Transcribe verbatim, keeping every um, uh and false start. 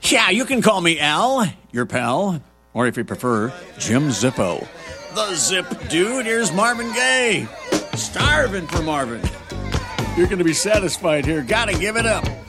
Yeah, you can call me Al, your pal, or if you prefer, Jim Zippo. The Zip Dude, here's Marvin Gaye. Starving for Marvin. You're going to be satisfied here. Gotta give it up.